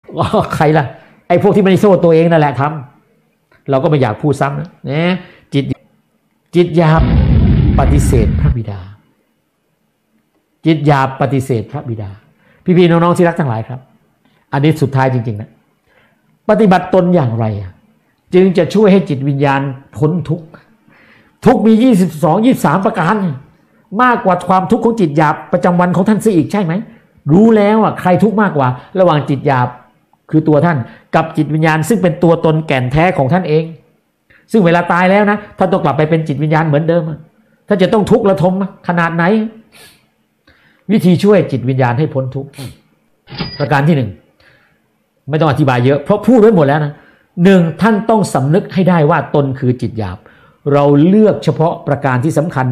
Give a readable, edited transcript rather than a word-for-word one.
ใครล่ะไอ้พวกที่ไม่ได้โทษตัวเองนั่นแหละทำเราก็ไม่อยากพูดซ้ำนะจิตหยาบปฏิเสธพระบิดาจิตหยาบปฏิเสธพระบิดาพี่ๆน้องๆที่รักทั้งหลายครับอันนี้สุดท้ายจริงๆนะปฏิบัติตนอย่างไรจึงจะช่วยให้จิตวิญญาณพ้นทุกข์มี23ประการมากกว่าความทุกข์ของจิตหยาบประจำวันของท่านซะอีกใช่ไหมรู้แล้วใครทุกข์มากกว่าระหว่างจิตหยาบคือตัวท่านกับจิตวิญญาณซึ่งเป็นตัวตนแก่นแท้ของท่านเองซึ่งเวลาตายแล้วนะท่านต้องกลับไปเป็นจิตวิญญาณเหมือนเดิมท่านจะต้องทุกข์ระทมขนาดไหนวิธีช่วยจิตวิญญาณให้พ้นทุกข์ประการที่1ไม่ต้องอธิบายเยอะเพราะพูดไว้หมดแล้วนะ1ท่านต้องสำนึกให้ได้ว่าตนคือจิตหยาบเราเลือกเฉพาะประการที่สำคัญ